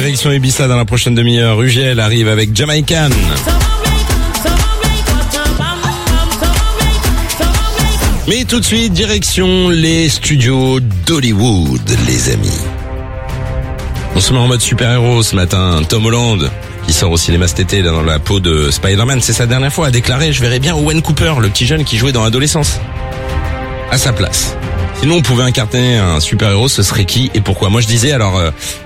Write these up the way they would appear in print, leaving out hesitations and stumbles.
direction Ibiza dans la prochaine demi-heure. Ugel arrive avec Jamaican. Mais tout de suite, direction les studios d'Hollywood, les amis. On se met en mode super-héros ce matin. Tom Holland, qui sort au cinéma cet été dans la peau de Spider-Man, c'est sa dernière fois, a déclaré « Je verrais bien Owen Cooper, le petit jeune qui jouait dans l'adolescence, à sa place. » Sinon, on pouvait incarner un super-héros, ce serait qui et pourquoi? Moi, je disais, alors,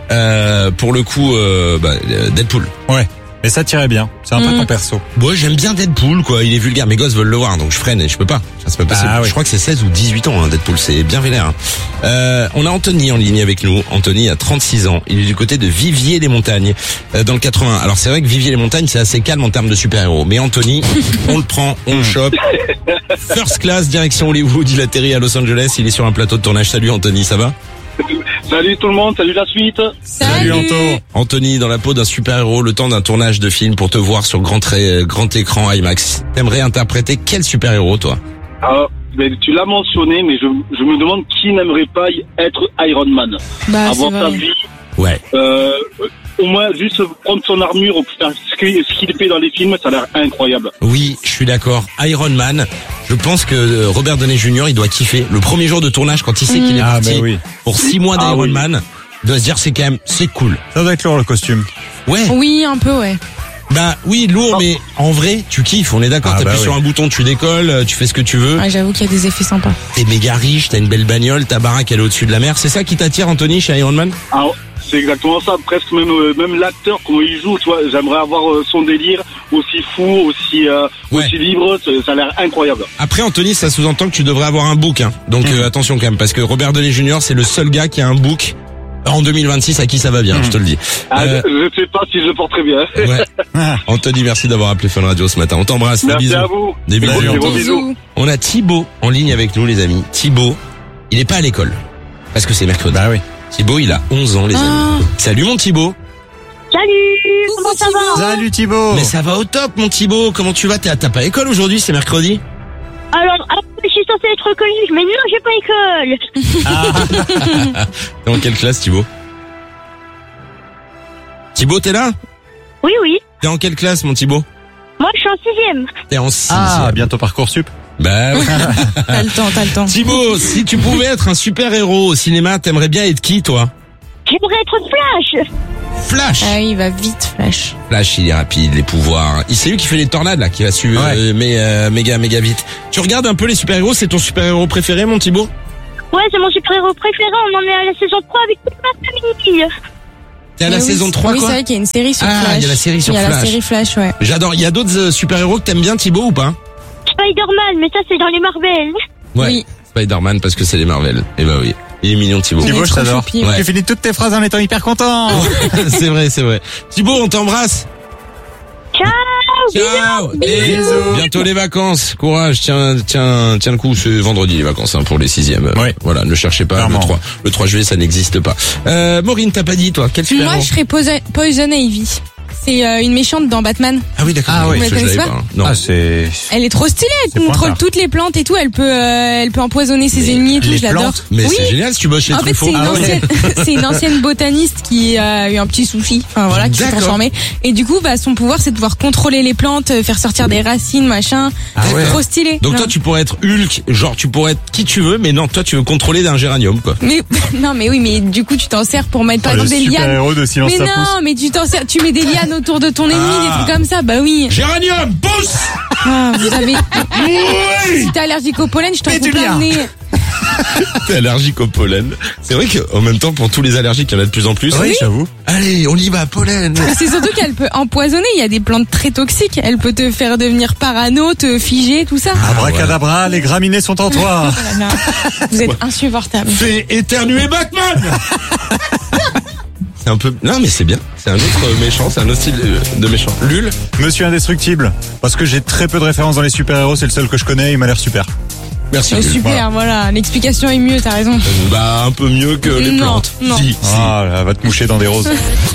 pour le coup, Deadpool. Ouais. Et ça tirait bien. C'est un peu ton perso. Ouais, j'aime bien Deadpool, quoi. Il est vulgaire. Mes gosses veulent le voir, donc je freine et je peux pas. Ça, c'est pas possible. Ah, oui. Je crois que c'est 16 ou 18 ans, hein, Deadpool. C'est bien vénère. On a Anthony en ligne avec nous. Anthony a 36 ans. Il est du côté de Viviers-les-Montagnes, dans le 80. Alors, c'est vrai que Viviers-les-Montagnes, c'est assez calme en termes de super-héros. Mais Anthony, on le prend, on le chope. First class, direction Hollywood. Il atterrit à Los Angeles. Il est sur un plateau de tournage. Salut Anthony, ça va? Salut tout le monde, salut la suite. Salut Anto. Anthony, dans la peau d'un super-héros, le temps d'un tournage de film pour te voir sur grand écran IMAX. T'aimerais interpréter quel super-héros, toi? Alors, tu l'as mentionné, mais je me demande qui n'aimerait pas être Iron Man. Bah, Avoir c'est sa vrai. vie, Ouais. au moins juste prendre son armure, faire ce qu'il fait dans les films, ça a l'air incroyable. Oui, je suis d'accord. Iron Man, je pense que Robert Downey Jr., il doit kiffer. Le premier jour de tournage, quand il sait qu'il est parti oui. pour 6 mois d'Iron oui. Man, il doit se dire c'est cool. Ça doit être lourd le costume. Ouais. Oui, un peu, ouais. Bah oui, lourd, mais en vrai, tu kiffes, on est d'accord. Ah, T'appuies bah sur oui. un bouton, tu décolles, tu fais ce que tu veux. Ouais, j'avoue qu'il y a des effets sympas. T'es méga riche, t'as une belle bagnole, ta baraque elle est au-dessus de la mer. C'est ça qui t'attire, Anthony, chez Iron Man? Alors, c'est exactement ça, presque même l'acteur, comment il joue, tu vois, j'aimerais avoir son délire aussi fou, aussi libre, ça a l'air incroyable. Après, Anthony, ça sous-entend que tu devrais avoir un book, hein. Donc attention quand même, parce que Robert Downey Jr., c'est le seul gars qui a un book en 2026 à qui ça va bien, je te le dis. Je sais pas si je le porterai bien. Ouais. Anthony, merci d'avoir appelé Fun Radio ce matin. On t'embrasse. Des Merci bisous. à vous. Des bisous. Salut, Gros Anto. bisous. On a Thibaut en ligne avec nous, les amis. Thibaut, il est pas à l'école. Parce que c'est mercredi. Bah oui. Thibaut, il a 11 ans, les amis. Salut, mon Thibaut. Salut, comment ça va? Salut Thibaut. Mais ça va au top, mon Thibaut. Comment tu vas? T'as pas école aujourd'hui, c'est mercredi? Alors, je suis censé être au collège, mais non, j'ai pas école. T'es en quelle classe, Thibaut? Thibaut, t'es là? Oui, oui. T'es en quelle classe, mon Thibaut? Moi, je suis en 6e. T'es en 6. Ah, bientôt Parcoursup. Bah oui. T'as le temps. Thibaut, si tu pouvais être un super-héros au cinéma, t'aimerais bien être qui, toi? J'aimerais être Flash. Flash. Ah, il va vite, Flash. Flash, il est rapide, les pouvoirs. C'est lui qui fait les tornades, là, qui va suivre méga vite. Tu regardes un peu les super-héros, c'est ton super-héros préféré, mon Thibaut? Ouais, c'est mon super-héros préféré. On en est à la saison 3 avec toute ma famille. T'es à la Mais oui, saison 3, oui, quoi? c'est vrai qu'il y a une série sur Ah, Flash. il y a la série sur Il y a Flash. la série Flash, ouais. J'adore. Il y a d'autres super-héros que t'aimes bien, Thibaut, ou pas? Spider-Man, mais ça, c'est dans les Marvel. Ouais. Oui. Spider-Man, parce que c'est les Marvel. Eh ben oui. Il est mignon, Thibaut. Il est Thibaut, je trop t'adore. choupi, ouais. Tu finis toutes tes phrases en étant hyper content. c'est vrai. Thibaut, on t'embrasse. Ciao. Ciao. Et Bisous. bientôt les vacances. Courage. Tiens le coup. C'est vendredi les vacances, hein, pour les 6e. Ouais. Voilà, ne cherchez pas. Clairement. Le 3 juillet, ça n'existe pas. Maureen, t'as pas dit, toi, quel super-héros? Moi, je serais Poison Ivy. C'est une méchante dans Batman. Ah oui, d'accord. Ah oui, ça, vous je la l'avais connaissez pas. Non. Ah, c'est... Elle est trop stylée, elle C'est contrôle pointard. toutes les plantes et tout, elle peut empoisonner ses ennemis et tout, les je l'adore. plantes Mais oui. c'est génial si tu bosses chez En fait, Truffaut. c'est une, Ah ouais. ancienne, c'est une ancienne botaniste qui a eu un petit souci, enfin voilà, qui s'est D'accord. transformée. Et du coup, bah, son pouvoir, c'est de pouvoir contrôler les plantes, faire sortir des racines, machin. Ah ouais. Trop stylé. Donc Non. toi, tu pourrais être Hulk, genre tu pourrais être qui tu veux, mais non, toi, tu veux contrôler d'un géranium, quoi. Mais, non, mais oui, mais du coup, tu t'en sers pour mettre par le exemple des lianes. super-héros de Silence Mais ça non, pousse. mais tu t'en sers, tu mets des lianes autour de ton ennemi, des trucs comme ça, bah oui. Géranium, pousse! Ah, vous avez, Oui! si t'es allergique au pollen, je t'en Mais fous tu plein viens. le nez. T'es allergique au pollen. C'est vrai qu'en même temps, pour tous les allergiques, il y en a de plus en plus. Oui, j'avoue. Allez, on y va, pollen. Mais c'est surtout qu'elle peut empoisonner, il y a des plantes très toxiques, elle peut te faire devenir parano, te figer, tout ça. Abracadabra, les graminées sont en toi. Oh là là. Vous êtes insupportable. Fais éternuer Batman! C'est un peu... Non, mais c'est bien. C'est un autre méchant, c'est un autre style de méchant. Lul? Monsieur Indestructible. Parce que j'ai très peu de références dans les super-héros, c'est le seul que je connais, il m'a l'air super. Merci. Oh, Lul. super, voilà, l'explication est mieux, t'as raison. Bah, un peu mieux que les Non, plantes. non. Si. Ah, là, va te moucher dans des roses.